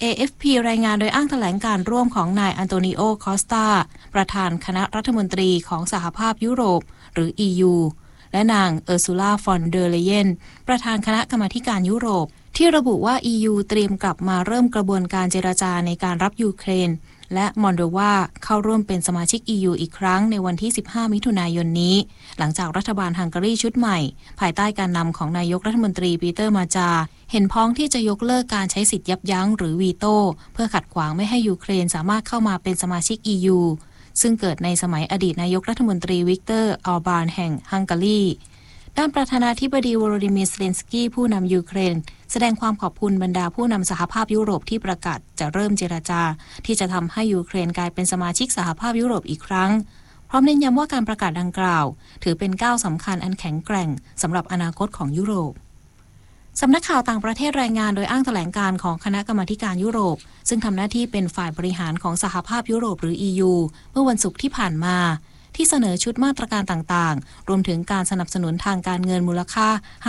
AFP รายงานโดยอ้างแถลงการร่วมของนายอันโตนิโอ คอสตาประธานคณะรัฐมนตรีของสหภาพยุโรปหรือ EU และนางเออร์ซูลา ฟอนเดอร์เลเยนประธานคณะกรรมาการยุโรปที่ระบุว่า EU เตรียมกลับมาเริ่มกระบวนการเจรจาในการรับยูเครนและมอลโดวาเข้าร่วมเป็นสมาชิก EU อีกครั้งในวันที่ 15 มิถุนายนนี้หลังจากรัฐบาลฮังการีชุดใหม่ภายใต้การนำของนายกรัฐมนตรีปีเตอร์มาจาเห็นพ้องที่จะยกเลิกการใช้สิทธิ์ยับยั้งหรือวีโต้เพื่อขัดขวางไม่ให้ยูเครนสามารถเข้ามาเป็นสมาชิก EU ซึ่งเกิดในสมัยอดีตนายกรัฐมนตรีวิกเตอร์ ออร์บานแห่งฮังการีด้านประธานาธิบดีโวโลดิเมียร์ เซเลนสกี้ผู้นำยูเครนแสดงความขอบคุณบรรดาผู้นำสหภาพยุโรปที่ประกาศจะเริ่มเจรจาที่จะทำให้ยูเครนกลายเป็นสมาชิกสหภาพยุโรปอีกครั้งพร้อมเน้นย้ำว่าการประกาศดังกล่าวถือเป็นก้าวสำคัญอันแข็งแกร่งสำหรับอนาคตของยุโรปสำนักข่าวต่างประเทศรายงานโดยอ้างแถลงการของคณะกรรมาการยุโรปซึ่งทำหน้าที่เป็นฝ่ายบริหารของสหภาพยุโรปหรือ EU เมื่อวันศุกร์ที่ผ่านมาที่เสนอชุดมาตรการต่างๆรวมถึงการสนับสนุนทางการเงินมูลค่า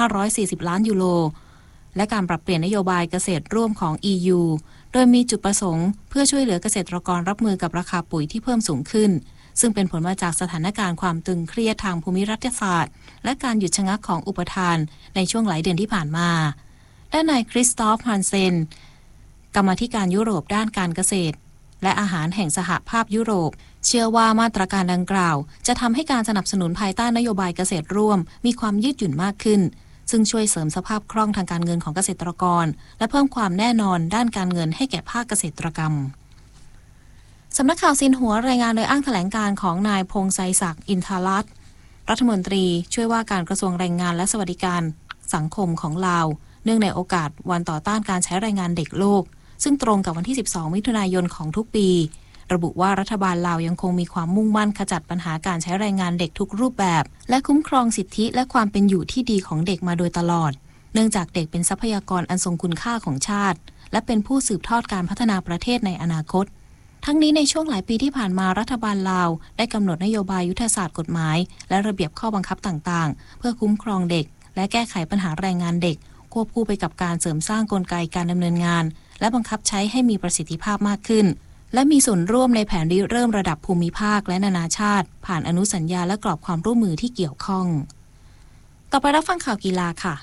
540ล้านยูโรและการปรับเปลี่ยนนโยบายเกษตรร่วมของ EU โดยมีจุดประสงค์เพื่อช่วยเหลือเกษตรกรรับมือกับราคาปุ๋ยที่เพิ่มสูงขึ้นซึ่งเป็นผลมาจากสถานการณ์ความตึงเครียดทางภูมิรัฐศาสตร์และการหยุดชะงักของอุปทานในช่วงหลายเดือนที่ผ่านมาด้านนายคริสตอฟ ฮันเซนกรรมาธิการยุโรปด้านการเกษตรและอาหารแห่งสหภาพยุโรปเชื่อว่ามาตรการดังกล่าวจะทำให้การสนับสนุนภายใต้นโยบายเกษตรร่วมมีความยืดหยุ่นมากขึ้นซึ่งช่วยเสริมสภาพคล่องทางการเงินของเกษตรกรและเพิ่มความแน่นอนด้านการเงินให้แก่ภาคเกษตรกรรมสำนักข่าวซินหัวรายงานโดยอ้างแถลงการของนายพงษ์ไซศักดิ์อินทารัตน์รัฐมนตรีช่วยว่าการกระทรวงแรงงานและสวัสดิการสังคมของลาวเนื่องในโอกาสวันต่อต้านการใช้แรงงานเด็กโลกซึ่งตรงกับวันที่ 12 มิถุนายนของทุกปีระบุว่ารัฐบาลลาวยังคงมีความมุ่งมั่นขจัดปัญหาการใช้แรงงานเด็กทุกรูปแบบและคุ้มครองสิทธิและความเป็นอยู่ที่ดีของเด็กมาโดยตลอดเนื่องจากเด็กเป็นทรัพยากรอันทรงคุณค่าของชาติและเป็นผู้สืบทอดการพัฒนาประเทศในอนาคตทั้งนี้ในช่วงหลายปีที่ผ่านมารัฐบาลลาวได้กำหนดนโยบายยุทธศาสตร์กฎหมายและระเบียบข้อบังคับต่างๆเพื่อคุ้มครองเด็กและแก้ไขปัญหาแรงงานเด็กควบคู่ไปกับการเสริมสร้างกลไกการดำเนินงานและบังคับใช้ให้มีประสิทธิภาพมากขึ้นและมีส่วนร่วมในแผนริเริ่มระดับภูมิภาคและนานาชาติผ่านอนุสัญญาและกรอบความร่วมมือที่เกี่ยวข้องต่อไปรับฟังข่าวกีฬาค่ะ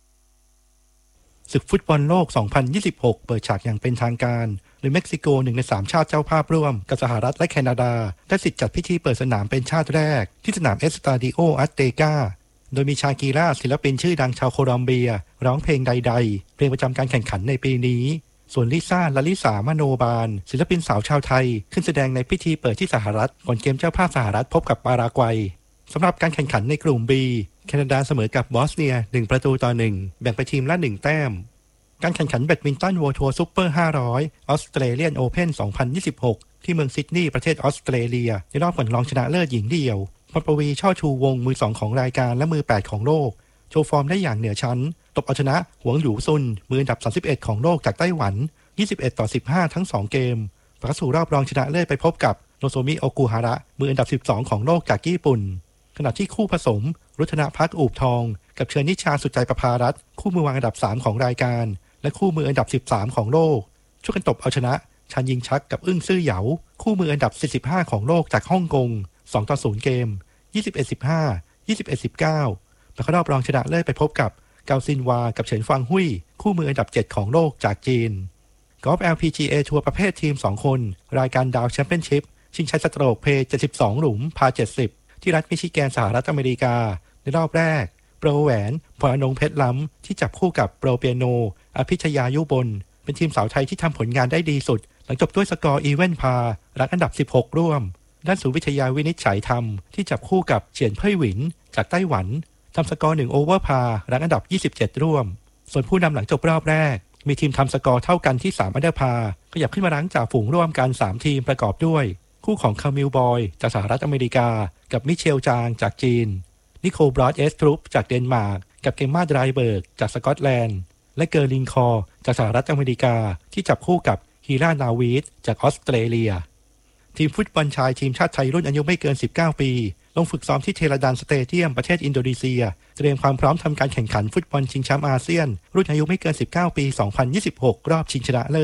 ศึกฟุตบอลโลก 2026 เปิดฉากอย่างเป็นทางการโดยเม็กซิโก1 ใน 3 ชาติเจ้าภาพร่วมกับสหรัฐและแคนาดาได้สิทธิ์จัดพิธีเปิดสนามเป็นชาติแรกที่สนามเอสตาดิโออัตเตกาโดยมีชากีราศิลปินชื่อดังชาวโคลอมเบียร้องเพลงใดๆเพลงประจำการแข่งขันในปีนี้ส่วนลิซ่าลลิสามโนบาลศิลปินสาวชาวไทยขึ้นแสดงในพิธีเปิดที่สหรัฐก่อนเกมเจ้าภาพสหรัฐพบกับปารากวัยสำหรับการแข่งขันในกลุ่ม B แคนาดาเสมอกับบอสเนีย1-1แบ่งไปทีมละ1แต้มการแข่งขันแบดมินตันเวิลด์ทัวร์ซุปเปอร์500ออสเตรเลียนโอเพ่น2026ที่เมืองซิดนีย์ประเทศออสเตรเลียในรอบก่อนรองชนะเลิศหญิงเดี่ยวพรปวีช่อชูวงมือ2ของรายการและมือ8ของโลกโชว์ฟอร์มได้อย่างเหนือชั้นตบเอาชนะหวงหยูซุนมืออันดับ31ของโลกจากไต้หวัน21-15ทั้ง2เกมผ่านสู่รอบรองชนะเลิศไปพบกับโนโซมิโอกุฮาระมืออันดับ12ของโลกจากญี่ปุ่นขณะที่คู่ผสมรุธนภัทรอูบทองกับเชิญนิชาสุดใจประภารัตน์คู่มือวางอันดับ3ของรายการและคู่มืออันดับ13ของโลกช่วยกันตบเอาชนะชันยิงชักกับอึ้งซื่อเหยาคู่มืออันดับ45ของโลกจากฮ่องกง2-0เกม21-15 21-19และเข้ารอบรองชนะเลิศไปพบกับเกาซินวากับเฉินฟางหุ้ยคู่มืออันดับ7ของโลกจากจีนกอล์ฟ LPGA ทัวร์ประเภททีม2คนรายการดาวแชมเปี้ยนชิพชิงชัยสโตรกเพย์72หลุมพา70ที่รัฐมิชิแกนสหรัฐอเมริกาในรอบแรกโปรแหวนพรอนงเพชรล้ำที่จับคู่กับโปรเปียโนอภิชยายุบลเป็นทีมสาวไทยที่ทำผลงานได้ดีสุดหลังจบด้วยสกอร์อีเวนต์พารังอันดับ16ร่วมด้านสุวิทยาวินิจฉัยธรรมที่จับคู่กับเฉียนเพ่ยหวินจากไต้หวันทำสกอร์1โอเวอร์พารังอันดับ27ร่วมส่วนผู้นำหลังจบรอบแรกมีทีมทำสกอร์เท่ากันที่3อันเดอร์พาขยับขึ้นมารั้งจ่าฝูงร่วมกัน3ทีมประกอบด้วยคู่ของคามิลบอยจากสหรัฐอเมริกากับมิเชลจางจากจีนนิโคลบรอดเอสทรูปจากเดนมาร์กกับเกมมาไดรเบิร์กจากสกอตแลนด์และเกอร์ลิงคอร์จากสหรัฐอเมริกาที่จับคู่กับฮีรานาวีดจากออสเตรเลียทีมฟุตบอลชายทีมชาติไทยรุ่นอายุไม่เกิน19ปีลงฝึกซ้อมที่เทราดันสเตเดียมประเทศอินโดนีเซียเตรียมความพร้อมทำการแข่งขันฟุตบอลชิงแชมป์อาเซียนรุ่นอายุไม่เกิน19ปี2026รอบชิงชนะเลิศ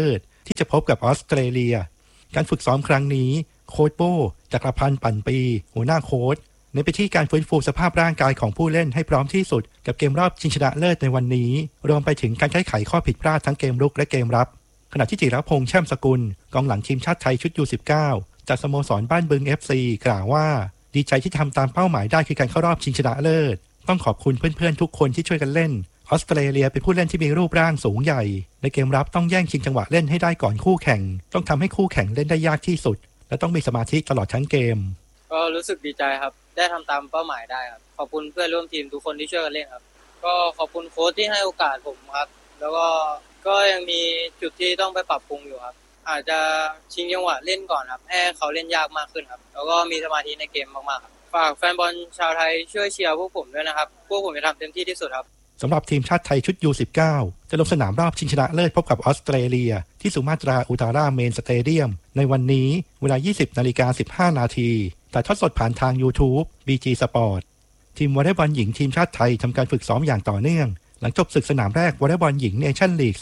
ที่จะพบกับออสเตรเลียการฝึกซ้อมครั้งนี้โค้ชโบจักรพันธ์ปั่นปีหัวหน้าโค้ชในไปที่การฟื้นฟูสภาพร่างกายของผู้เล่นให้พร้อมที่สุดกับเกมรอบชิงชนะเลิศในวันนี้รวมไปถึงการแก้ไขข้อผิดพลาดทั้งเกมรุกและเกมรับขณะที่จิรพงษ์แช่มสกุลกองหลังทีมชาติไทยชุด U19 จากสโมสรบ้านบึง FC กล่าวว่าดีใจที่ทำตามเป้าหมายได้คือการเข้ารอบชิงชนะเลิศต้องขอบคุณเพื่อนๆทุกคนที่ช่วยกันเล่นออสเตรเลียเป็นผู้เล่นที่มีรูปร่างสูงใหญ่ในเกมรับต้องแย่งชิงจังหวะเล่นให้ได้ก่อนคู่แข่งต้องทำให้คู่แข่งเล่นได้ยากที่สุดและต้องมีสมาธิตลอดทั้งเกมก็รู้สึกดีใจครับได้ทำตามเป้าหมายได้ครับขอบคุณเพื่อนร่วมทีมทุกคนที่ช่วยกันเล่นครับก็ขอบคุณโค้ชที่ให้โอกาสผมครับแล้วก็ยังมีจุดที่ต้องไปปรับปรุงอยู่ครับอาจจะชิงจังหวะเล่นก่อนครับให้เขาเล่นยากมากขึ้นครับแล้วก็มีสมาธิในเกมมากๆครับฝากแฟนบอลชาวไทยช่วยเชียร์พวกผมด้วยนะครับพวกผมจะทำเต็มที่ที่สุดครับสำหรับทีมชาติไทยชุด U19 จะลงสนามรอบชิงชนะเลิศพบกับออสเตรเลียที่สุมาตราอุตาราเมนสเตเดียมในวันนี้เวลา 20:15 น.ถ่ายทอดสดผ่านทาง YouTube BG Sport ทีมวอลเลย์บอลหญิงทีมชาติไทยทำการฝึกซ้อมอย่างต่อเนื่องหลังจบศึกสนามแรกวอลเลย์บอลหญิงเนชั่นลีก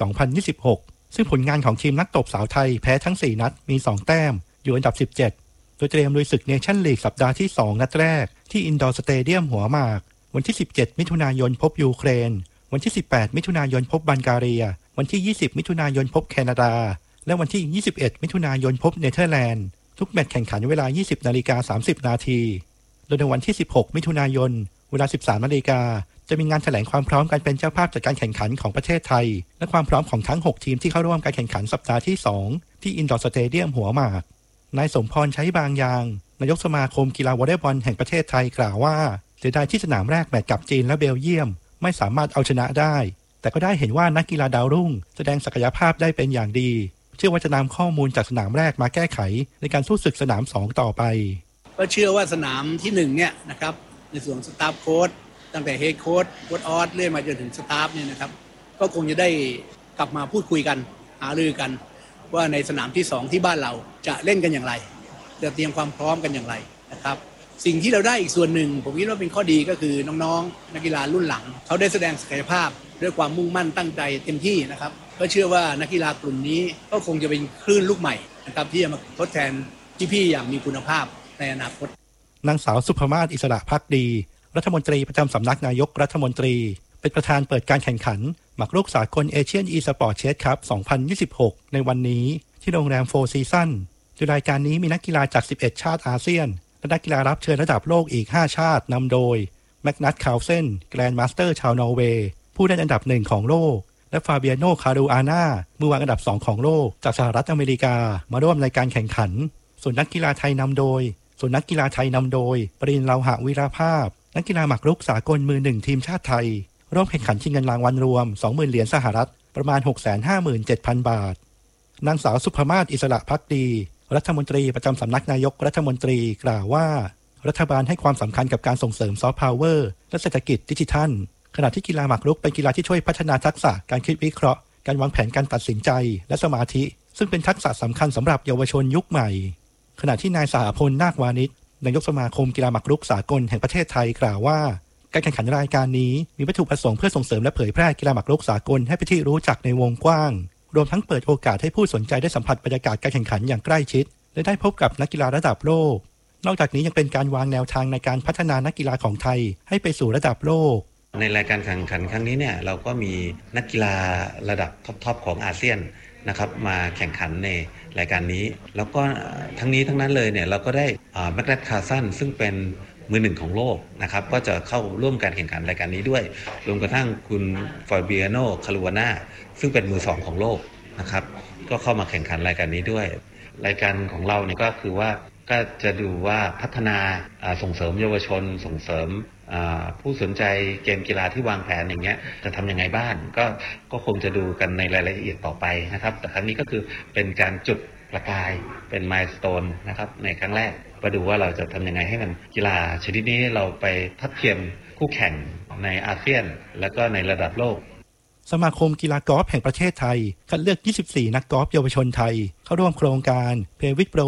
2026 ซึ่งผลงานของทีมนักตบสาวไทยแพ้ทั้ง 4 นัดมี 2 แต้มอยู่อันดับ 17 โดยเตรียมลุยศึกเนชั่นลีกสัปดาห์ที่ 2 นัดแรกที่อินดอร์สเตเดียมหัวหมากวันที่ 17 มิถุนายนพบยูเครนวันที่ 18 มิถุนายนพบบัลแกเรียวันที่ 20 มิถุนายนพบแคนาดาและวันที่ 21 มิถุนายนพบเนเธอร์แลนด์ทุกแมตช์แข่งขันเวลา 20:30 น.โดยในวันที่ 16 มิถุนายนเวลา 13 นาฬิกาจะมีงานแถลงความพร้อมการเป็นเจ้าภาพจัดการแข่งขันของประเทศไทยและความพร้อมของทั้ง 6 ทีมที่เข้าร่วมการแข่งขันสัปดาห์ที่ 2 ที่อินดอร์สเตเดียมหัวหมากนายสมพรใช้บางยางนายกสมาคมกีฬาวอลเลย์บอลแห่งประเทศไทยกล่าวว่าเสียดายที่สนามแรกแมตช์กับจีนและเบลเยียมไม่สามารถเอาชนะได้แต่ก็ได้เห็นว่านักกีฬาดาวรุ่งแสดงศักยภาพได้เป็นอย่างดีเชื่อว่าจะนำข้อมูลจากสนามแรกมาแก้ไขในการสู้ศึกสนาม2ต่อไปก็เชื่อว่าสนามที่1เนี่ยนะครับในส่วนสตาฟโค้ชตั้งแต่เฮดโค้ชออสเรื่อยมาจนถึงสตาฟเนี่ยนะครับก็คงจะได้กลับมาพูดคุยกันหารือกันว่าในสนามที่2ที่บ้านเราจะเล่นกันอย่างไรจะเตรียมความพร้อมกันอย่างไรนะครับสิ่งที่เราได้อีกส่วนหนึ่งผมคิดว่าเป็นข้อดีก็คือน้องๆนักกีฬารุ่นหลังเขาได้แสดงศักยภาพด้วยความมุ่งมั่นตั้งใจเต็มที่นะครับก็เชื่อว่านักกีฬากลุ่มนี้ก็คงจะเป็นคลื่นลูกใหม่นะครับที่จะมาทดแทนพี่ๆอย่างมีคุณภาพในอนาคตนางสาวสุภมาศอิสระภักดีรัฐมนตรีประจำสำนักนายกรัฐมนตรีเป็นประธานเปิดการแข่งขันหมากรุกสากลเอเชียนอีสปอร์ตเชสคัพ 2026 ในวันนี้ที่โรงแรมโฟร์ซีซั่นโดยรายการนี้มีนักกีฬาจาก11ชาติอาเซียนและนักกีฬารับเชิญระดับโลกอีก5ชาตินำโดยแมกนัสคาร์ลเซนแกรนด์มาสเตอร์ชาวนอร์เวย์ผู้ได้อันดับ1ของโลกและฟาเบียโนคารูอาน่ามือวางอันดับ2ของโลกจากสหรัฐอเมริกามาร่วมในการแข่งขันส่วนนักกีฬาไทยนำโดยปรินทร์เลาหะวีรภาพนักกีฬาหมากรุกสากลมือ1ทีมชาติไทยร่วมแข่งขันชิงเงินรางวัลรวม 20,000 เหรียญสหรัฐประมาณ 657,000 บาทนางสาวสุภมาศอิสระภักดีรัฐมนตรีประจำสำนักนายกรัฐมนตรีกล่าวว่ารัฐบาลให้ความสำคัญกับการส่งเสริมซอฟต์พาวเวอร์และเศรษฐกิจดิจิทัลขณะที่กีฬาหมากรุกเป็นกีฬาที่ช่วยพัฒนาทักษะการคิดวิเคราะห์การวางแผนการตัดสินใจและสมาธิซึ่งเป็นทักษะสำคัญสำหรับเยาวชนยุคใหม่ขณะที่นายสหพลนาควานิชนายกสมาคมกีฬาหมากรุกสากลแห่งประเทศไทยกล่าวว่าการแข่งขันรายการนี้มีวัตถุประสงค์เพื่อส่งเสริมและเผยแพร่กีฬาหมากรุกสากลให้เป็นที่รู้จักในวงกว้างรวมทั้งเปิดโอกาสให้ผู้สนใจได้สัมผัสบรรยากาศการแข่งขันอย่างใกล้ชิดและได้พบกับนักกีฬาระดับโลกนอกจากนี้ยังเป็นการวางแนวทางในการพัฒนานักกีฬาของไทยให้ไปสู่ระดับโลกในรายการแข่งขันครั้งนี้เนี่ยเราก็มีนักกีฬาระดับท็อปของอาเซียนนะครับมาแข่งขันในรายการนี้แล้วก็ทั้งนี้ทั้งนั้นเลยเนี่ยเราก็ได้แมกนัสคาร์สันซึ่งเป็นมือ1ของโลกนะครับก็จะเข้าร่วมการแข่งขันรายการนี้ด้วยรวมกระทั่งคุณฟาเบียโนคารูอาน่าซึ่งเป็นมือ2ของโลกนะครับก็เข้ามาแข่งขันรายการนี้ด้วยรายการของเราเนี่ยก็คือว่าก็จะดูว่าพัฒนาส่งเสริมเยาวชนส่งเสริมผู้สนใจเกมกีฬาที่วางแผนอย่างเงี้ยจะทำยังไงบ้างก็คงจะดูกันในรายละเอียดต่อไปนะครับแต่ครั้งนี้ก็คือเป็นการจุดประกายเป็นมายสโตนนะครับในครั้งแรกมาดูว่าเราจะทำยังไงให้มันกีฬาชนิดนี้เราไปทัดเทียมคู่แข่งในอาเซียนแล้วก็ในระดับโลกสมาคมกีฬากอล์ฟแห่งประเทศไทยคัดเลือก24นักกอล์ฟเยาวชนไทยเข้าร่วมโครงการเพวิทโปร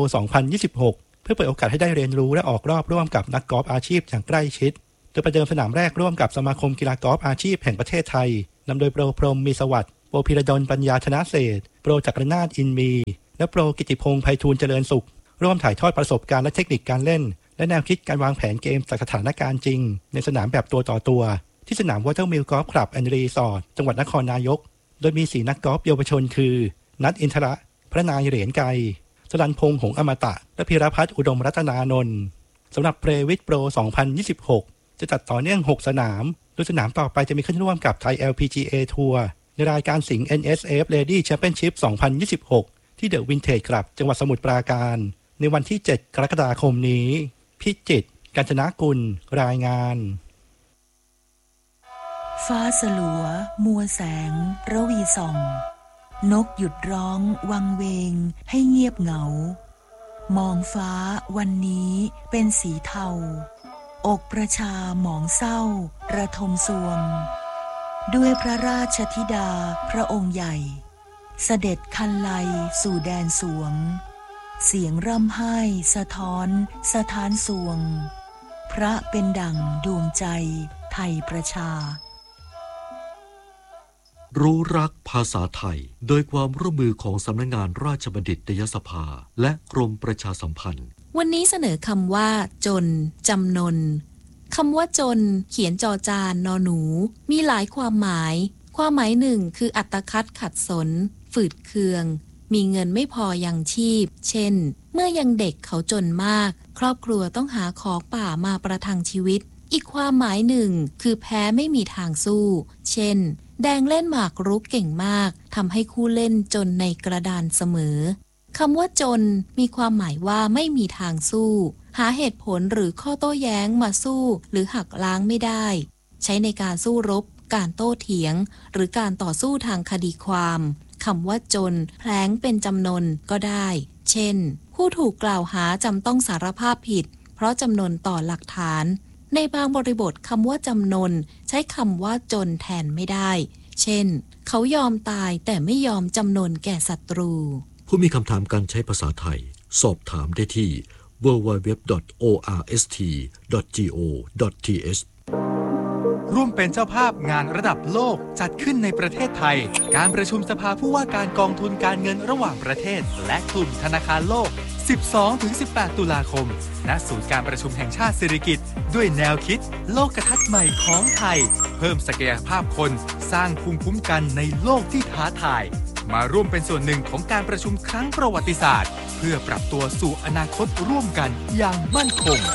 2026 เพื่อเปิดโอกาสให้ได้เรียนรู้และออกรอบร่วมกับนักกอล์ฟอาชีพอย่างใกล้ชิดโดยประเดิมสนามแรกร่วมกับสมาคมกีฬากอล์ฟอาชีพแห่งประเทศไทยนำโดยโปรพรหมมีสวัสดิ์รพิรดลปัญญาชนะเศรษฐ์โปรจักรนาถอินมีและโปรกิติพงษ์ไพฑูรย์เจริญสุขร่วมถ่ายทอดประสบการณ์และเทคนิคการเล่นและแนวคิดการวางแผนเกมจากสถานการณ์จริงในสนามแบบตัวต่อตัวที่สนามวอเตอร์มิลกอล์ฟคลับแอนด์รีสอร์ทจังหวัดนครนายกโดยมี4นักกอล์ฟเยาวชนคือนัทอินทระพระนายเหรียญไกรสรัญพงษ์หงส์อมตะและพิรพัฒน์อุดมรัตนานนท์สำหรับเพลวิทโปร 2026 จะจัดต่อเนื่อง6สนามโดยสนามต่อไปจะมีขึ้นร่วมกับไทย LPGA ทัวร์ในรายการสิงห์ NSF Lady Championship 2026 ที่เดอะวินเทจคลับจังหวัดสมุทรปราการในวันที่7กรกฎาคมนี้พิจิตรกาญจนกุลรายงานฟ้าสลัวมัวแสงระวีส่องนกหยุดร้องวังเวงให้เงียบเหงามองฟ้าวันนี้เป็นสีเทาอกประชาหมองเศร้าระทมสวงด้วยพระราชธิดาพระองค์ใหญ่เสด็จคันไลสู่แดนสวงเสียงร่ำไห้สะท้อนสถานสวงพระเป็นดั่งดวงใจไทยประชารู้รักภาษาไทยโดยความร่วมมือของสำนักงานราชบัณฑิตยสภาและกรมประชาสัมพันธ์วันนี้เสนอคำว่าจนจำนนคำว่าจนเขียนจอจานนอหนูมีหลายความหมายหนึ่งคืออัตคัดขัดสนฝืดเคืองมีเงินไม่พอยังชีพเช่นเมื่อยังเด็กเขาจนมากครอบครัวต้องหาของป่ามาประทังชีวิตอีกความหมายหนึ่งคือแพ้ไม่มีทางสู้เช่นแดงเล่นหมากรุกเก่งมากทำให้คู่เล่นจนในกระดานเสมอคำว่าจนมีความหมายว่าไม่มีทางสู้หาเหตุผลหรือข้อโต้แย้งมาสู้หรือหักล้างไม่ได้ใช้ในการสู้รบการโต้เถียงหรือการต่อสู้ทางคดีความคำว่าจนแผลงเป็นจำนนก็ได้เช่นผู้ถูกกล่าวหาจำต้องสารภาพผิดเพราะจำนนต่อหลักฐานในบางบริบทคำว่าจำนนใช้คำว่าจนแทนไม่ได้เช่นเขายอมตายแต่ไม่ยอมจำนนแก่ศัตรูผู้มีคำถามการใช้ภาษาไทยสอบถามได้ที่ www.orst.go.th ร่วมเป็นเจ้าภาพงานระดับโลกจัดขึ้นในประเทศไทยการประชุมสภาผู้ว่าการกองทุนการเงินระหว่างประเทศและกลุ่มธนาคารโลก 12-18 ตุลาคมณศูนย์การประชุมแห่งชาติสิริกิติ์ด้วยแนวคิดโลกทัศน์ใหม่ของไทยเพิ่มศักยภาพคนสร้างภูมิคุ้มกันในโลกที่ท้าทายมาร่วมเป็นส่วนหนึ่งของการประชุมครั้งประวัติศาสตร์เพื่อปรับตัวสู่อนาคตร่วมกันอย่างมั่นคง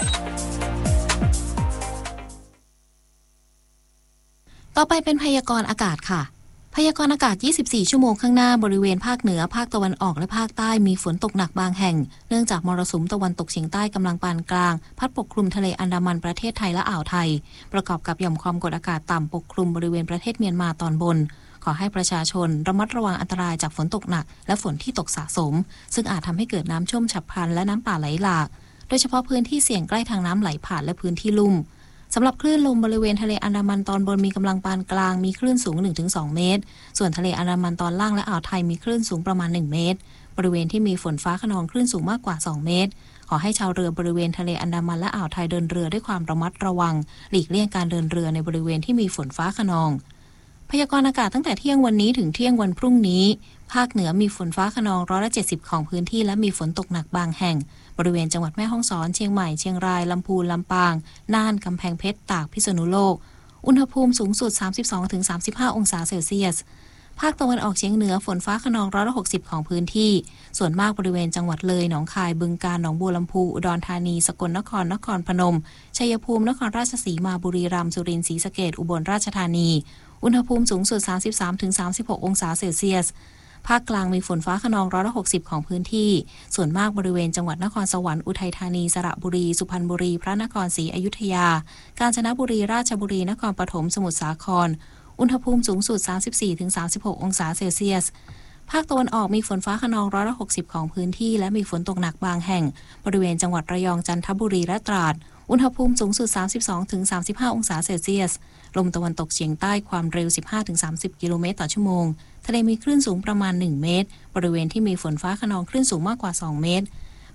ต่อไปเป็นพยากรณ์อากาศค่ะพยากรณ์อากาศ24ชั่วโมงข้างหน้าบริเวณภาคเหนือภาคตะวันออกและภาคใต้มีฝนตกหนักบางแห่งเนื่องจากมรสุมตะวันตกเฉียงใต้กำลังปานกลางพัดปกคลุมทะเลอันดามันประเทศไทยและอ่าวไทยประกอบกับหย่อมความกดอากาศต่ำปกคลุมบริเวณประเทศเมียนมาตอนบนขอให้ประชาชนระมัดระวังอันตรายจากฝนตกหนักและฝนที่ตกสะสมซึ่งอาจทำให้เกิดน้ำท่วมฉับพลันและน้ำป่าไหลหลากโดยเฉพาะพื้นที่เสี่ยงใกล้ทางน้ำไหลผ่านและพื้นที่ลุ่มสำหรับคลื่นลมบริเวณทะเลอันดามันตอนบนมีกำลังปานกลางมีคลื่นสูง 1-2 เมตรส่วนทะเลอันดามันตอนล่างและอ่าวไทยมีคลื่นสูงประมาณ1เมตรบริเวณที่มีฝนฟ้าคะนองคลื่นสูงมากกว่า2เมตรขอให้ชาวเรือบริเวณทะเลอันดามันและอ่าวไทยเดินเรือด้วยความระมัดระวังหลีกเลี่ยงการเดินเรือในบริเวณที่มีฝนฟ้าคะนองพยากรณ์อากาศตั้งแต่เที่ยงวันนี้ถึงเที่ยงวันพรุ่งนี้ภาคเหนือมีฝนฟ้าคะนอง170ของพื้นที่และมีฝนตกหนักบางแห่งบริเวณจังหวัดแม่ฮ่องสอนเชียงใหม่เชียงรายลำพูนลำปางน่านกำแพงเพชรตากพิษณุโลกอุณหภูมิสูงสุด 32-35 องศาเซลเซียสภาคตะวันออกเฉียงเหนือฝนฟ้าคะนอง160ของพื้นที่ส่วนมากบริเวณจังหวัดเลยหนองคายบึงกาฬหนองบัวลำพูอุดรธานีสกลนครนครพนมชัยภูมินครราชสีมาบุรีรัมย์สุรินทร์ศรีสะเกษอุบลราชธานีอุณหภูมิสูงสุด 33-36 องศาเซลเซียสภาคกลางมีฝนฟ้าคะนอง160ของพื้นที่ส่วนมากบริเวณจังหวัดนครสวรรค์อุทัยธานีสระบุรีสุพรรณบุรีพระนครศรีอยุธยากาญจนบุรีราชบุรีนครปฐมสมุทรสาครอุณหภูมิสูงสุด 34-36 องศาเซลเซียสภาคตะวันออกมีฝนฟ้าคะนอง160ของพื้นที่และมีฝนตกหนักบางแห่งบริเวณจังหวัดระยองจันทบุรีและตราดอุณหภูมิสูงสุด 32-35 องศาเซลเซียสลมตะวันตกเฉียงใต้ความเร็ว 15-30 กิโลเมตรต่อชั่วโมงทะเลมีคลื่นสูงประมาณ1เมตรบริเวณที่มีฝนฟ้าคะนองคลื่นสูงมากกว่า2เมตร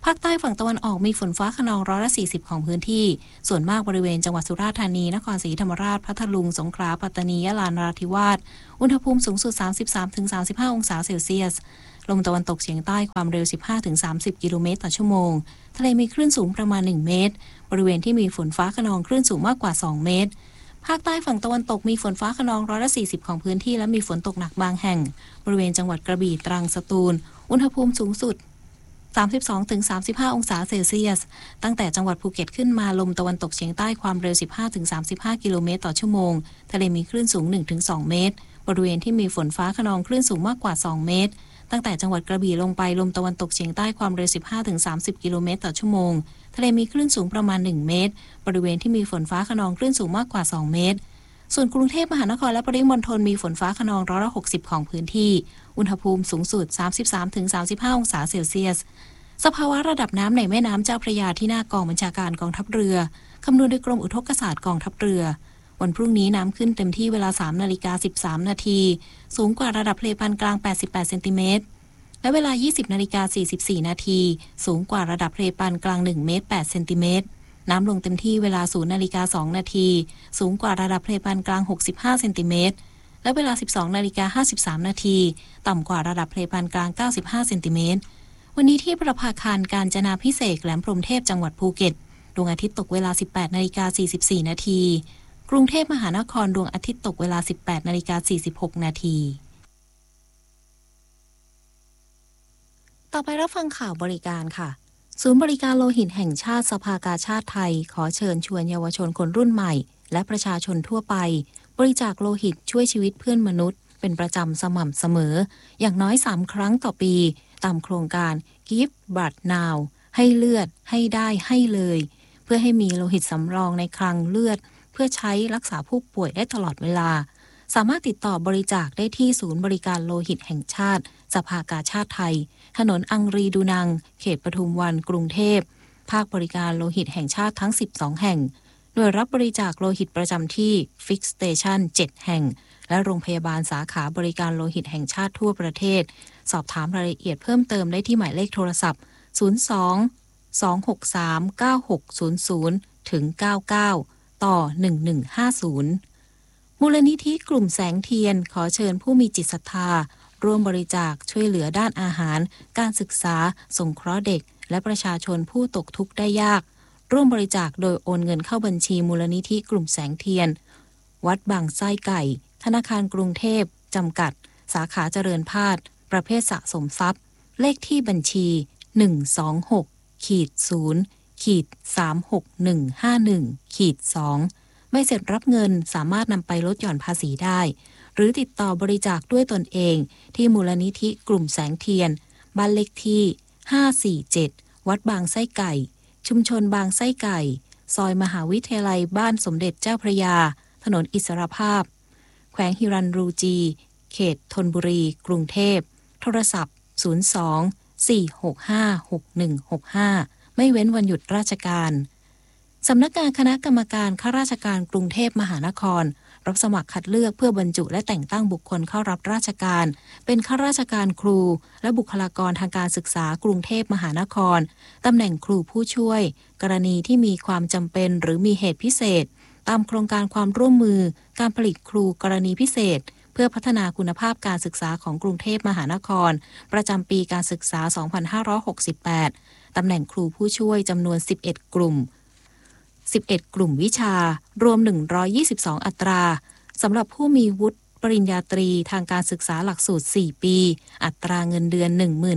ภาคใต้ฝั่งตะวันออกมีฝนฟ้าคะนอง140ของพื้นที่ส่วนมากบริเวณจังหวัดสุราษฎร์ธานีนครศรีธรรมราชพัทลุงสงขลาปัตตานียะลานราธิวาสอุณหภูมิสูงสุด 33-35 องศาเซลเซียสลมตะวันตกเฉียงใต้ความเร็ว 15-30 กิโลเมตรต่อชั่วโมงทะเลมีคลื่นสูงประมาณ1เมตรบริเวณที่มีฝนฟ้าคะนองคลื่นสูงมากกว่า2เมตรภาคใต้ฝั่งตะวันตกมีฝนฟ้าคะนอง140ของพื้นที่และมีฝนตกหนักบางแห่งบริเวณจังหวัดกระบี่ตรังสตูลอุณหภูมิสูงสุด32-35 องศาเซลเซียสตั้งแต่จังหวัดภูเก็ตขึ้นมาลมตะวันตกเฉียงใต้ความเร็ว 15-35 กิโลเมตรต่อชั่วโมงทะเลมีคลื่นสูง 1-2 เมตรบริเวณที่มีฝนฟ้าคะนองคลื่นสูงมากกว่า2เมตรตั้งแต่จังหวัดกระบี่ลงไปลมตะวันตกเฉียงใต้ความเร็ว 15-30 กิโลเมตรต่อชั่วโมงทะเลมีคลื่นสูงประมาณ1เมตรบริเวณที่มีฝนฟ้าคะนองคลื่นสูงมากกว่า2เมตรส่วนกรุงเทพมหานครและปริมณฑลมีฝนฟ้าคะนอง160ของพื้นที่อุณหภูมิสูงสุด 33-35 องศาเซลเซียสสภาวะระดับน้ำในแม่น้ำเจ้าพระยาที่หน้ากองบัญชาการกองทัพเรือคำนวณโดยกรมอุทกศาสตร์กองทัพเรือวันพรุ่งนี้น้ำขึ้นเต็มที่เวลา 3:13 นาทีสูงกว่าระดับทะเลปานกลาง88เซนติเมตรและเวลา 20:44 นาทีสูงกว่าระดับทะเลปานกลาง1เมตร8เซนติเมตรน้ำลงเต็มที่เวลา 0:02 นาทีสูงกว่าระดับทะเลปานกลาง65เซนติเมตรและเวลา 12:53 นาทีต่ำกว่าระดับทะเลปานกลาง95เซนติเมตรวันนี้ที่ประภาคารกาญจนาภิเษกแหลมพรหมเทพจังหวัดภูเก็ตดวงอาทิตย์ตกเวลา 18:44 นาทีกรุงเทพมหานครดวงอาทิตย์ตกเวลา 18:46 นาทีต่อไปรับฟังข่าวบริการค่ะศูนย์บริการโลหิตแห่งชาติสภากาชาดไทยขอเชิญชวนเยาวชนคนรุ่นใหม่และประชาชนทั่วไปบริจาคโลหิตช่วยชีวิตเพื่อนมนุษย์เป็นประจำสม่ำเสมออย่างน้อย3ครั้งต่อปีตามโครงการ Give Blood Now ให้เลือดให้ได้ให้เลยเพื่อให้มีโลหิตสำรองในคลังเลือดเพื่อใช้รักษาผู้ป่วยได้ตลอดเวลาสามารถติดต่อบริจาคได้ที่ศูนย์บริการโลหิตแห่งชาติสภากาชาดไทยถนนอังรีดูนังเขตปทุมวันกรุงเทพภาคบริการโลหิตแห่งชาติทั้ง12แห่งโดยรับบริจาคโลหิตประจำที่ Fix Station 7 แห่งและโรงพยาบาลสาขาบริการโลหิตแห่งชาติทั่วประเทศสอบถามรายละเอียดเพิ่มเติมได้ที่หมายเลขโทรศัพท์ 02-263-9600 ถึง 99 ต่อ 1150 มูลนิธิกลุ่มแสงเทียนขอเชิญผู้มีจิตศรัทธาร่วมบริจาคช่วยเหลือด้านอาหารการศึกษาสงเคราะห์เด็กและประชาชนผู้ตกทุกข์ได้ยากร่วมบริจาคโดยโอนเงินเข้าบัญชีมูลนิธิกลุ่มแสงเทียนวัดบางไส้ไก่ธนาคารกรุงเทพจำกัดสาขาเจริญพาสประเภทสะสมทรัพย์เลขที่บัญชี 126-0-36151-2 ใบเสร็จรับเงินสามารถนำไปลดหย่อนภาษีได้หรือติดต่อบริจาคด้วยตนเองที่มูลนิธิกลุ่มแสงเทียนบ้านเลขที่547วัดบางไส้ไก่ชุมชนบางไส้ไก่ซอยมหาวิทยาลัยบ้านสมเด็จเจ้าพระยาถนนอิสรภาพแขวงฮิรัญรูจีเขตธนบุรีกรุงเทพโทรศัพท์02-465-6165ไม่เว้นวันหยุดราชการสำนักงานคณะกรรมการข้าราชการกรุงเทพมหานครรับสมัครคัดเลือกเพื่อบรรจุและแต่งตั้งบุคคลเข้ารับราชการเป็นข้าราชการครูและบุคลากรทางการศึกษากรุงเทพมหานครตำแหน่งครูผู้ช่วยกรณีที่มีความจำเป็นหรือมีเหตุพิเศษตามโครงการความร่วมมือการผลิตครูกรณีพิเศษเพื่อพัฒนาคุณภาพการศึกษาของกรุงเทพมหานครประจำปีการศึกษา 2568 ตำแหน่งครูผู้ช่วยจำนวน 11 กลุ่มวิชารวม 122 อัตราสำหรับผู้มีวุฒิปริญญาตรีทางการศึกษาหลักสูตร 4 ปีอัตราเงินเดือน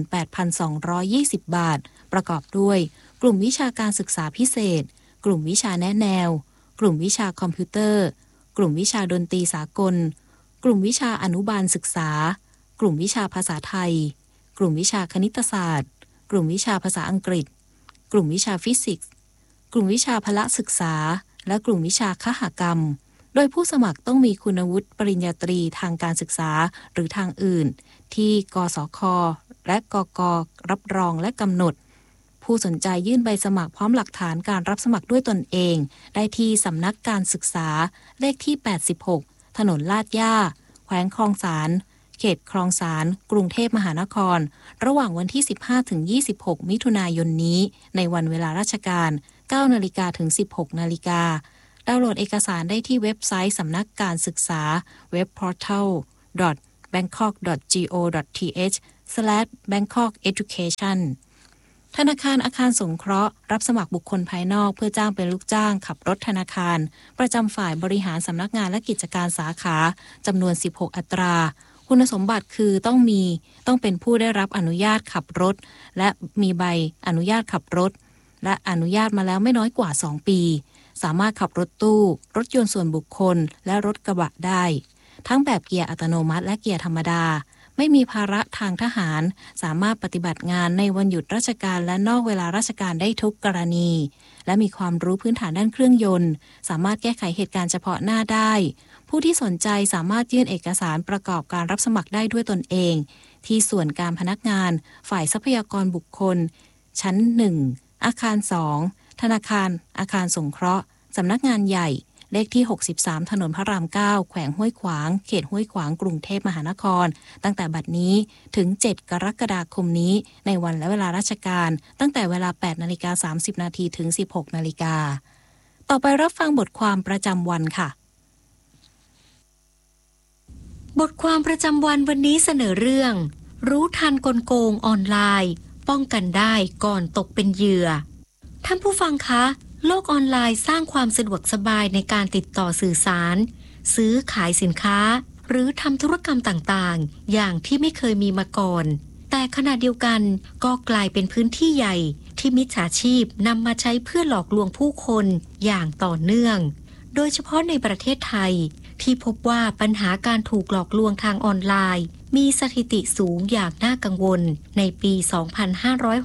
18,220 บาทประกอบด้วยกลุ่มวิชาการศึกษาพิเศษกลุ่มวิชาแนะแนวกลุ่มวิชาคอมพิวเตอร์กลุ่มวิชาดนตรีสากลกลุ่มวิชาอนุบาลศึกษากลุ่มวิชาภาษาไทยกลุ่มวิชาคณิตศาสตร์กลุ่มวิชาภาษาอังกฤษกลุ่มวิชาฟิสิกส์กลุ่มวิชาพละศึกษาและกลุ่มวิชาคหกรรมโดยผู้สมัครต้องมีคุณวุฒิปริญญาตรีทางการศึกษาหรือทางอื่นที่กสค.และกก.รับรองและกำหนดผู้สนใจยื่นใบสมัครพร้อมหลักฐานการรับสมัครด้วยตนเองได้ที่สำนักการศึกษาเลขที่86ถนนลาดย่าแขวงคลองสานเขตคลองสารกรุงเทพมหานครระหว่างวันที่ 15-26 มิถุนายนนี้ในวันเวลาราชการ 9 นาฬิกาถึง 16 นาฬิกาดาวน์โหลดเอกสารได้ที่เว็บไซต์สำนักการศึกษา webportal.bangkok.go.th/bangkokeducation ธนาคารอาคารสงเคราะห์รับสมัครบุคคลภายนอกเพื่อจ้างเป็นลูกจ้างขับรถธนาคารประจำฝ่ายบริหารสำนักงานและกิจการสาขาจำนวน 16 อัตราคุณสมบัติคือต้องเป็นผู้ได้รับอนุญาตขับรถและมีใบอนุญาตขับรถและอนุญาตมาแล้วไม่น้อยกว่า 2 ปีสามารถขับรถตู้รถยนต์ส่วนบุคคลและรถกระบะได้ทั้งแบบเกียร์อัตโนมัติและเกียร์ธรรมดาไม่มีภาระทางทหารสามารถปฏิบัติงานในวันหยุดราชการและนอกเวลาราชการได้ทุกกรณีและมีความรู้พื้นฐานด้านเครื่องยนต์สามารถแก้ไขเหตุการณ์เฉพาะหน้าได้ผู้ที่สนใจสามารถยื่นเอกสารประกอบการรับสมัครได้ด้วยตนเองที่ส่วนการพนักงานฝ่ายทรัพยากรบุคคลชั้น 1 อาคาร 2 ธนาคารอาคารสงเคราะห์สำนักงานใหญ่เลขที่ 63 ถนนพระราม 9 แขวงห้วยขวางเขตห้วยขวางกรุงเทพมหานครตั้งแต่บัดนี้ถึง 7 กรกฎาคมนี้ในวันและเวลาราชการตั้งแต่เวลา 8:30 น.ถึง 16:00 น.ต่อไปรับฟังบทความประจำวันค่ะบทความประจำวันวันนี้เสนอเรื่องรู้ทันกลโกงออนไลน์ป้องกันได้ก่อนตกเป็นเหยื่อท่านผู้ฟังคะโลกออนไลน์สร้างความสะดวกสบายในการติดต่อสื่อสารซื้อขายสินค้าหรือทำธุรกรรมต่างๆอย่างที่ไม่เคยมีมาก่อนแต่ขณะเดียวกันก็กลายเป็นพื้นที่ใหญ่ที่มิจฉาชีพนำมาใช้เพื่อหลอกลวงผู้คนอย่างต่อเนื่องโดยเฉพาะในประเทศไทยที่พบว่าปัญหาการถูกหลอกลวงทางออนไลน์มีสถิติสูงอย่างน่ากังวลในปี